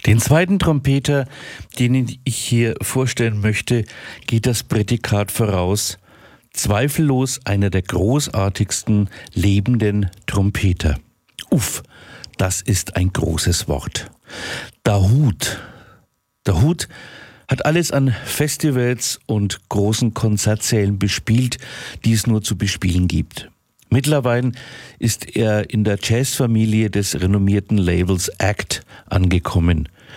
Den zweiten Trompeter, den ich hier vorstellen möchte, geht das Prädikat voraus. Zweifellos einer der großartigsten lebenden Trompeter. Uff, das ist ein großes Wort. Dahoud. Dahoud hat alles an Festivals und großen Konzertsälen bespielt, die es nur zu bespielen gibt. Mittlerweile ist er in der Jazzfamilie des renommierten Labels Act angekommen.